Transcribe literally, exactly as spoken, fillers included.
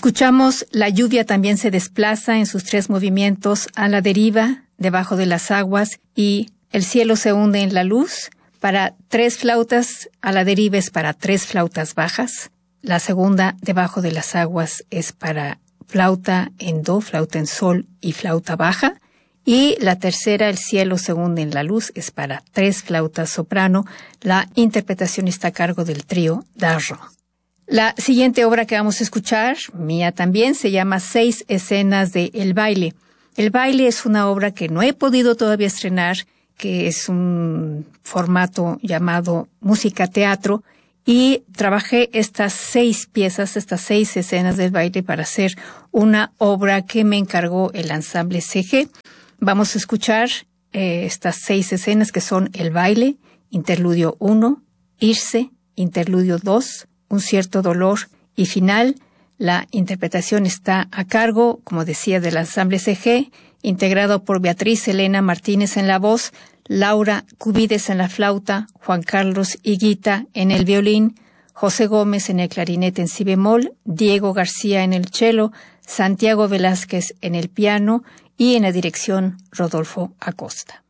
Escuchamos La lluvia también se desplaza en sus tres movimientos a la deriva, debajo de las aguas, y El cielo se hunde en la luz. Para tres flautas, a la deriva es para tres flautas bajas. La segunda, debajo de las aguas, es para flauta en do, flauta en sol y flauta baja. Y la tercera, El cielo se hunde en la luz, es para tres flautas soprano. La interpretación está a cargo del trío Darro. La siguiente obra que vamos a escuchar, mía también, se llama Seis escenas de El baile. El baile es una obra que no he podido todavía estrenar, que es un formato llamado música teatro, y trabajé estas seis piezas, estas seis escenas del baile para hacer una obra que me encargó el ensamble C G. Vamos a escuchar eh, estas seis escenas que son el baile, interludio uno, irse, interludio dos, un cierto dolor y final. La interpretación está a cargo, como decía, del ensamble C G, integrado por Beatriz Elena Martínez en la voz, Laura Cubides en la flauta, Juan Carlos Higuita en el violín, José Gómez en el clarinete en si bemol, Diego García en el cello, Santiago Velázquez en el piano y en la dirección Rodolfo Acosta.